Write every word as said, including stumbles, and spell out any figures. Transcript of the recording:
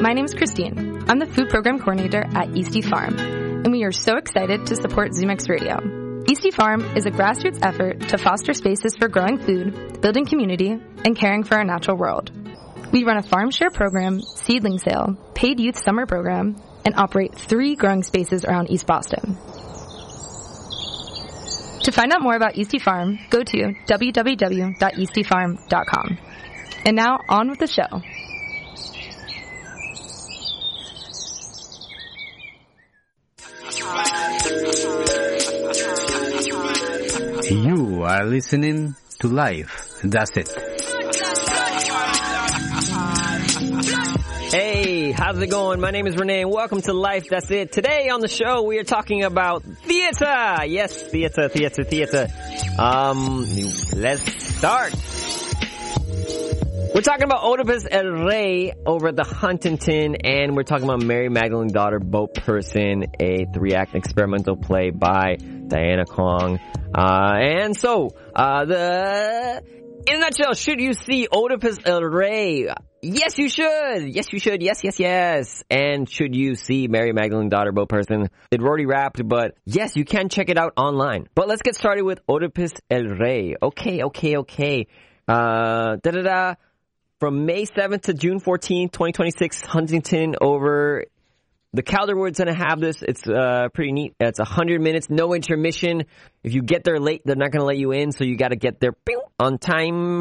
my name is Christine. I'm the food program coordinator at Eastie Farm, and we are so excited to support ZooMix Radio. Eastie Farm is a grassroots effort to foster spaces for growing food, building community, and caring for our natural world. We run a farm share program, seedling sale, paid youth summer program, and operate three growing spaces around East Boston. To find out more about Eastie Farm, go to w w w dot eastie farm dot com. And now, on with the show. You are listening to Life. That's it. Hey, how's it going? My name is Renee, and welcome to Life. That's it. Today on the show, we are talking about theater. Yes, theater, theater, theater. Um, let's start. We're talking about Oedipus El Rey over at the Huntington, and we're talking about Mary Magdalene's Daughter, Boat Person, a three-act experimental play by Diana Kwong. Uh, and so, uh, the, in a nutshell, should you see Oedipus El Rey? Yes, you should. Yes, you should. Yes, yes, yes. And should you see Mary Magdalene's Daughter, Boat Person? It already wrapped, but yes, you can check it out online. But let's get started with Oedipus El Rey. Okay, okay, okay. Uh, da-da-da. From May seventh to June fourteenth, twenty twenty-six, Huntington over. The Calderwood's going to have this. It's uh pretty neat. It's one hundred minutes, no intermission. If you get there late, they're not going to let you in, so you got to get there on time.